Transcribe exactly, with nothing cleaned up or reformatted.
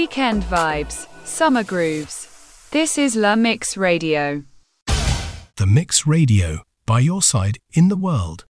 weekend vibes, summer grooves. This is La Mix Radio. The Mix Radio, by your side in the world.